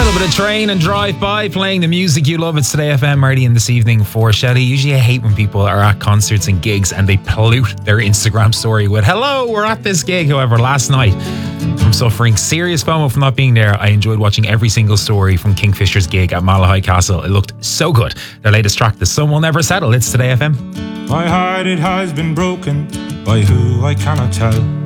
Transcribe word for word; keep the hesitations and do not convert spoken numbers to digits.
Bit of Train and Drive By, playing the music you love. It's Today F M, Marty, in this evening for Shelley. Usually I hate when people are at concerts and gigs and they pollute their Instagram story with, hello, we're at this gig. However, last night, I'm suffering serious FOMO from not being there. I enjoyed watching every single story from Kingfisher's gig at Malahide Castle. It looked so good. Their latest track, The Sun Will Never Settle. It's Today F M. My heart, it has been broken by who I cannot tell.